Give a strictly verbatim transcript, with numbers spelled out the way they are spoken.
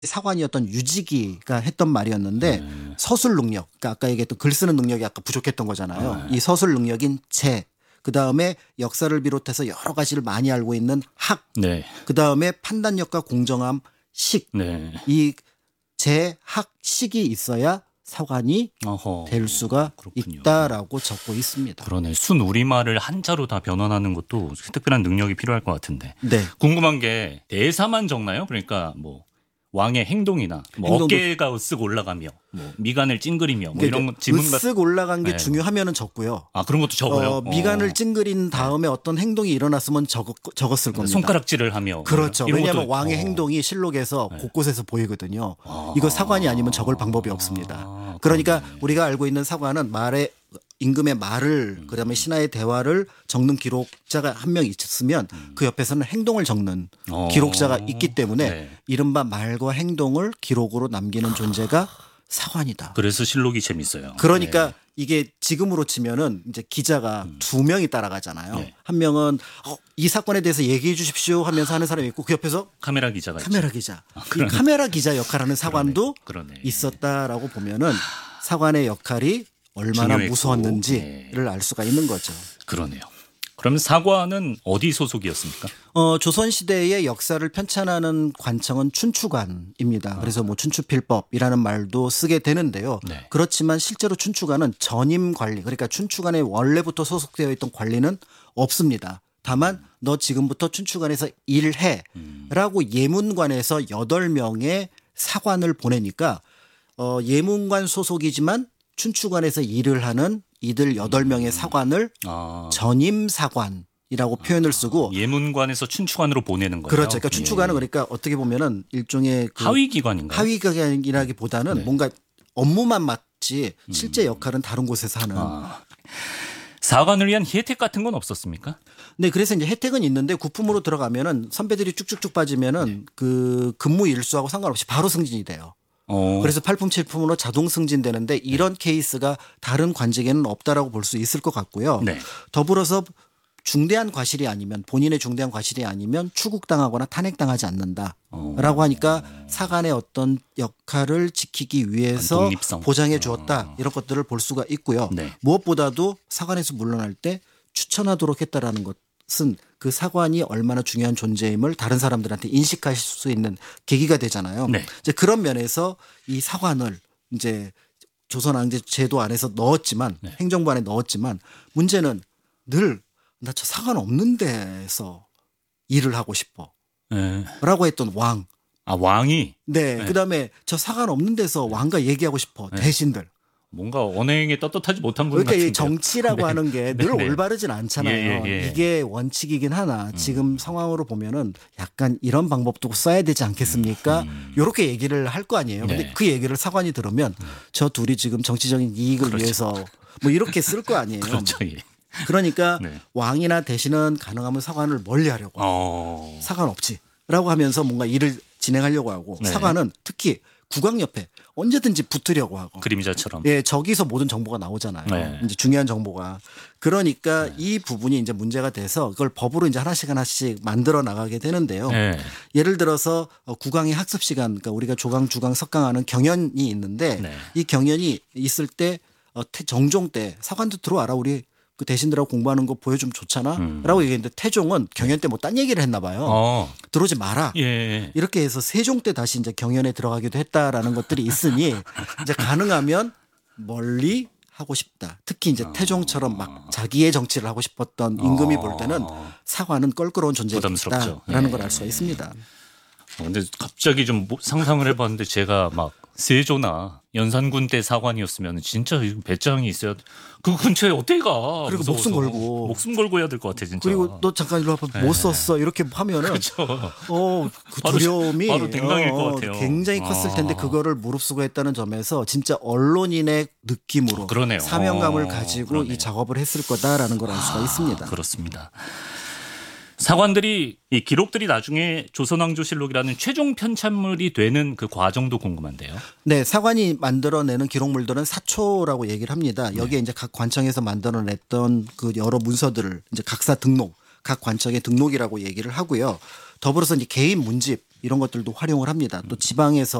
사관이었던 유지기가 했던 말이었는데 네. 서술 능력, 그러니까 아까 얘기했던 글 쓰는 능력이 아까 부족했던 거잖아요. 네. 이 서술 능력인 재, 그다음에 역사를 비롯해서 여러 가지를 많이 알고 있는 학, 네. 그다음에 판단력과 공정함, 식, 네. 이 재, 학, 식이 있어야 사관이 어허. 될 수가 그렇군요. 있다라고 적고 있습니다. 그러네. 순 우리말을 한자로 다 변환하는 것도 특별한 능력이 필요할 것 같은데. 네. 궁금한 게 대사만 적나요? 그러니까 뭐 왕의 행동이나 뭐 행동도- 어깨가 으쓱 올라가며 뭐 미간을 찡그리며 뭐 이런 지문 같은 으쓱 올라간 게 네. 중요하면은 적고요. 아 그런 것도 적어요. 어, 미간을 어. 찡그린 다음에 어떤 행동이 일어났으면 적었, 적었을 겁니다. 손가락질을 하며 그렇죠. 이런 왜냐하면 것도- 왕의 어. 행동이 실록에서 네. 곳곳에서 보이거든요. 아. 이거 사관이 아니면 적을 방법이 없습니다. 아, 그러니까 그러네. 우리가 알고 있는 사관은 말의 임금의 말을 음. 그다음에 신하의 대화를 적는 기록자가 한 명 있으면 그 옆에서는 행동을 적는 음. 어. 기록자가 있기 때문에 네. 이른바 말과 행동을 기록으로 남기는 존재가 사관이다. 그래서 실록이 재밌어요. 그러니까 네. 이게 지금으로 치면은 이제 기자가 두 명이 따라가잖아요. 네. 한 명은 어, 이 사건에 대해서 얘기해 주십시오 하면서 하는 사람이 있고 그 옆에서 카메라 기자가 카메라 기자. 이 카메라 기자 역할하는 사관도 그러네. 있었다라고 보면은 사관의 역할이 얼마나 중요했고. 무서웠는지를 알 수가 있는 거죠. 그러네요. 그러면 사관은 어디 소속이었습니까? 어, 조선시대의 역사를 편찬하는 관청은 춘추관입니다. 그래서 뭐 춘추필법이라는 말도 쓰게 되는데요. 네. 그렇지만 실제로 춘추관은 전임 관리, 그러니까 춘추관에 원래부터 소속되어 있던 관리는 없습니다. 다만 너 지금부터 춘추관에서 일해 라고 예문관에서 여덟 명의 사관을 보내니까 어, 예문관 소속이지만 춘추관에서 일을 하는 이들 여덟 명의 사관을 아, 전임 사관이라고 표현을 쓰고 예문관에서 춘추관으로 보내는 거예요. 그렇죠. 그러니까 춘추관은 예. 그러니까 어떻게 보면은 일종의 그 하위 기관인가요? 하위 기관이라기보다는 네. 뭔가 업무만 맡지 실제 역할은 다른 곳에서 하는. 아. 사관을 위한 혜택 같은 건 없었습니까? 네, 그래서 이제 혜택은 있는데 구품으로 들어가면은 선배들이 쭉쭉쭉 빠지면은 네. 그 근무 일수하고 상관없이 바로 승진이 돼요. 어. 그래서 팔품 칠품으로 자동 승진되는데 이런 케이스가 다른 관직에는 없다라고 볼 수 있을 것 같고요. 네. 더불어서 중대한 과실이 아니면 본인의 중대한 과실이 아니면 추국당하거나 탄핵당하지 않는다라고 하니까 사관의 어떤 역할을 지키기 위해서 독립성. 보장해 주었다 이런 것들을 볼 수가 있고요. 네. 무엇보다도 사관에서 물러날 때 추천하도록 했다라는 것은 그 사관이 얼마나 중요한 존재임을 다른 사람들한테 인식할 수 있는 계기가 되잖아요. 네. 이제 그런 면에서 이 사관을 이제 조선 왕제 제도 안에서 넣었지만 네. 행정부 안에 넣었지만 문제는 늘 나 저 사관 없는 데서 일을 하고 싶어 예. 라고 했던 왕. 아 왕이 네. 네. 그다음에 저 사관 없는 데서 왕과 얘기하고 싶어 대신들. 뭔가 언행에 떳떳하지 못한 분 그러니까 이 같은데요. 정치라고 네. 하는 게 늘 네, 네. 올바르진 않잖아요. 예, 예, 예. 이게 원칙이긴 하나 지금 상황으로 보면은 약간 이런 방법도 써야 되지 않겠습니까? 이렇게 얘기를 할 거 아니에요. 근데 네. 그 얘기를 사관이 들으면 저 둘이 지금 정치적인 이익을 그렇죠. 위해서 뭐 이렇게 쓸 거 아니에요. 그렇죠. 예. 그러니까 네. 왕이나 대신은 가능하면 사관을 멀리하려고 어. 사관 없지라고 하면서 뭔가 일을 진행하려고 하고 네. 사관은 특히 국왕 옆에 언제든지 붙으려고 하고 그림자처럼. 예, 저기서 모든 정보가 나오잖아요. 네. 이제 중요한 정보가. 그러니까 이 부분이 이제 문제가 돼서 그걸 법으로 이제 하나씩 하나씩 만들어 나가게 되는데요. 네. 예를 들어서 어, 국왕의 학습 시간, 그러니까 우리가 조강, 주강, 석강하는 경연이 있는데 네. 이 경연이 있을 때 어, 태- 정종 때 사관도 들어와라 우리 그 대신들하고 공부하는 거 보여주면 좋잖아. 음. 라고 얘기했는데 태종은 경연 때 뭐 딴 얘기를 했나 봐요. 어. 들어오지 마라. 예. 이렇게 해서 세종 때 다시 이제 경연에 들어가기도 했다라는 것들이 있으니 이제 가능하면 멀리 하고 싶다. 특히 이제 태종처럼 막 자기의 정치를 하고 싶었던 임금이 볼 때는 사관은 껄끄러운 부담스럽죠. 존재였다라는 예. 걸 알 수가 있습니다. 어, 근데 갑자기 좀 뭐- 상상을 해봤는데 제가 막 세조나 연산군 때 사관이었으면 진짜 배짱이 있어야 그 근처에 어떻게 가? 그리고 무서워서. 목숨 걸고. 목숨 걸고 해야 될 것 같아 진짜. 그리고 너 잠깐 일로 와봐. 못 썼어. 이렇게 하면은 그렇죠. 어, 그 바로- 두려움이 바로 댕강일 것 어, 같아요. 굉장히 컸을 텐데 아. 그거를 무릅쓰고 했다는 점에서 진짜 언론인의 느낌으로 그러네요. 사명감을 어, 가지고 그러네요. 이 작업을 했을 거다라는 걸 알 수가 있습니다. 그렇습니다. 사관들이 이 기록들이 나중에 조선왕조실록이라는 최종 편찬물이 되는 그 과정도 궁금한데요. 네, 사관이 만들어내는 기록물들은 사초라고 얘기를 합니다. 여기에 이제 각 관청에서 만들어냈던 그 여러 문서들을 이제 각사 등록, 각 관청의 등록이라고 얘기를 하고요. 더불어서 이제 개인 문집 이런 것들도 활용을 합니다. 또 지방에서